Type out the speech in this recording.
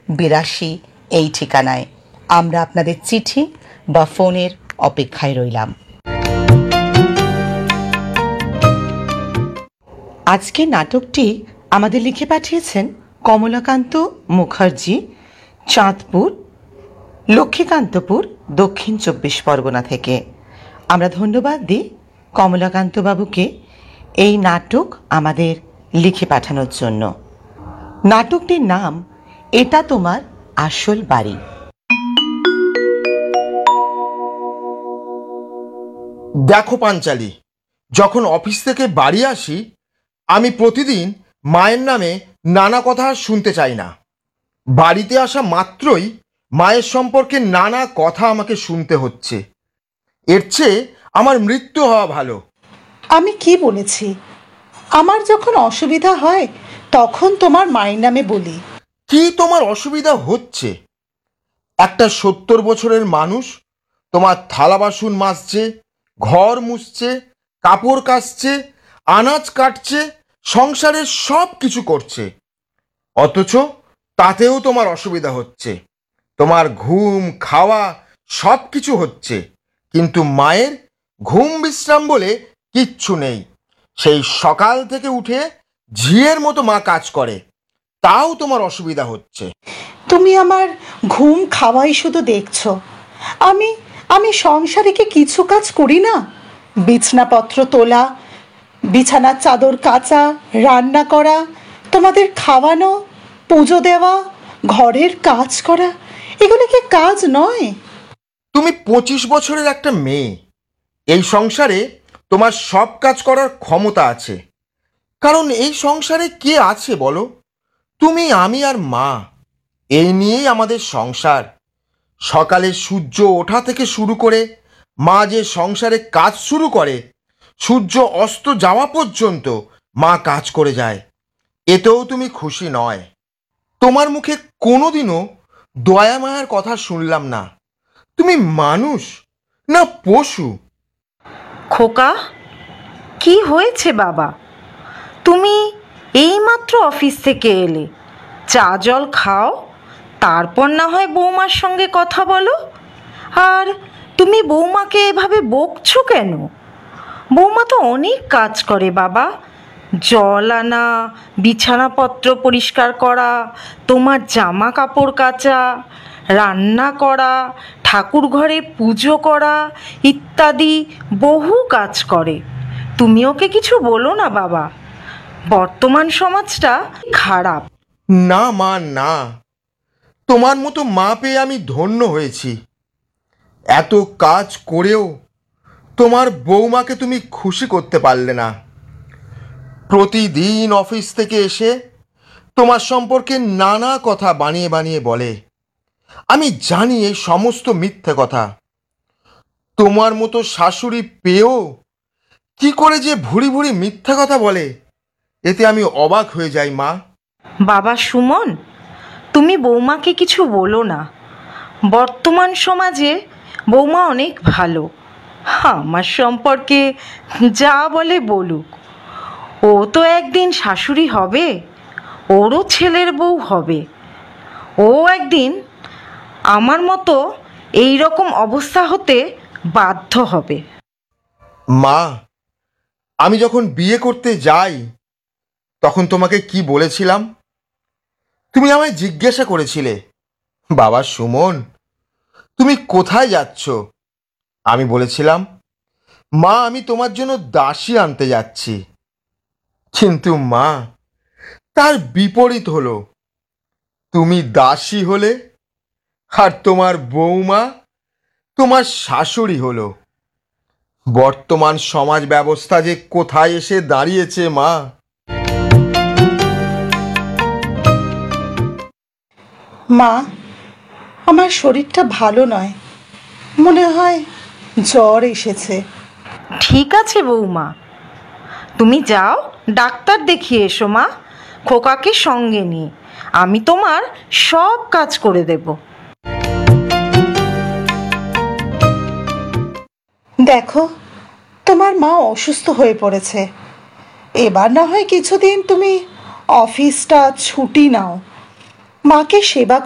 82 এই ঠিকানায়। আমরা আপনাদের চিঠি বা ফোনের অপেক্ষায় রইলাম। আজকে নাটকটি আমাদের লিখে পাঠিয়েছেন কমলাকান্ত মুখার্জি, চাঁদপুর, লক্ষ্মীকান্তপুর, দক্ষিণ 24 পরগনা থেকে। আমরা ধন্যবাদ দিই কমলাকান্ত বাবুকে এই নাটক আমাদের লিখে পাঠানোর জন্য। নাটকটির নাম এটা তোমার আসল বাড়ি। দেখো পাঞ্চালি, যখন অফিস থেকে বাড়ি আসি আমি প্রতিদিন মায়ের নামে নানা কথা শুনতে চাই না। বাড়িতে আসা মাত্রই মায়ের সম্পর্কে নানা কথা আমাকে শুনতে হচ্ছে। এর চেয়ে আমার মৃত্যু হওয়া ভালো। আমি কি বলেছি? আমার যখন অসুবিধা হয় তখন তোমার মায়ের নামে বলি। কি তোমার অসুবিধা হচ্ছে? একটা 70 বছরের মানুষ তোমার থালা বাসন মাজছে, ঘর মুছছে, কাপড় কাচছে, আনাজ কাটছে, সংসারের সব কিছু করছে, অথচ তাতেও তোমার অসুবিধা হচ্ছে। তোমার ঘুম খাওয়া সব কিছু হচ্ছে, কিন্তু মায়ের ঘুম বিশ্রাম বলে কিচ্ছু নেই। সেই সকাল থেকে উঠে ঝিয়ের মতো মা কাজ করে, তাও তোমার অসুবিধা হচ্ছে। তুমি আমার ঘুম খাওয়াই শুধু দেখছো। আমি আমি সংসারে কি কিছু কাজ করি না? বিছনাপত্র তোলা, বিছানার চাদর কাচা, রান্না করা, তোমাদের খাওয়ানো, পুজো দেওয়া, ঘরের কাজ করা, এগুলো কি কাজ নয়? তুমি 25 বছরের একটা মেয়ে। এই সংসারে তোমার সব কাজ করার ক্ষমতা আছে, কারণ এই সংসারে কে আছে বলো? তুমি, আমি আর মা। এই নিয়েই আমাদের সংসার। সকালে সূর্য ওঠা থেকে শুরু করে মা যে সংসারে কাজ শুরু করে, সূর্য অস্ত যাওয়া পর্যন্ত মা কাজ করে যায়। এতেও তুমি খুশি নয়। তোমার মুখে কোনোদিনও দয়া মায়ার কথা শুনলাম না। তুমি মানুষ না পশু? খোকা, কি হয়েছে বাবা? তুমি এইমাত্র অফিস থেকে এলে, চা জল খাও, তারপর না হয় বৌমার সঙ্গে কথা বলো। আর তুমি বৌমাকে এভাবে বকছো কেন? বৌমা তো অনেক কাজ করে বাবা। জল আনা, বিছানাপত্র পরিষ্কার করা, তোমার জামা কাপড় কাচা, রান্না করা, ঠাকুর ঘরে পুজো করা ইত্যাদি বহু কাজ করে। তুমি ওকে কিছু বলো না বাবা। বর্তমান সমাজটা খারাপ। না মা, না। তোমার মতো মা পেয়ে আমি ধন্য হয়েছি। এত কাজ করেও তোমার বৌমাকে তুমি খুশি করতে পারলে না। প্রতিদিন অফিস থেকে এসে তোমার সম্পর্কে নানা কথা বানিয়ে বানিয়ে বলে। আমি জানি এই সমস্ত মিথ্যে কথা। তোমার মতো শাশুড়ি পেয়েও কি করে যে ভুরি ভুরি মিথ্যা কথা বলে, এতে আমি অবাক হয়ে যাই মা। বাবা সুমন, তুমি বৌমাকে কিছু বলো না। বর্তমান সমাজে বৌমা অনেক ভালো। আমার সম্পর্কে যা বলে বলুক, ও তো একদিন শাশুড়ি হবে, ওরও ছেলের বউ হবে। ও একদিন আমার মতো এই রকম অবস্থা হতে বাধ্য হবে। মা, আমি যখন বিয়ে করতে যাই তখন তোমাকে কি বলেছিলাম? তুমি আমায় জিজ্ঞাসা করেছিলে, বাবা সুমন, তুমি কোথায় যাচ্ছ? আমি বলেছিলাম, মা, আমি তোমার জন্য দাসী আনতে যাচ্ছি। কিন্তু মা, তার বিপরীত হলো। তুমি দাসী হলে আর তোমার বৌমা তোমার শাশুড়ি হলো। বর্তমান সমাজ ব্যবস্থা যে কোথায় এসে দাঁড়িয়েছে মা! মা, আমার শরীরটা ভালো নয়, মনে হয় জ্বর এসেছে। ঠিক আছে বৌমা, তুমি যাও ডাক্তার দেখিয়ে এসো মা, খোকাকে সঙ্গে নিয়ে। আমি তোমার সব কাজ করে দেব। দেখো, তোমার মা অসুস্থ হয়ে পড়েছে। এবার না হয় কিছুদিন তুমি অফিসটা ছুটি নাও, মাকে সেবা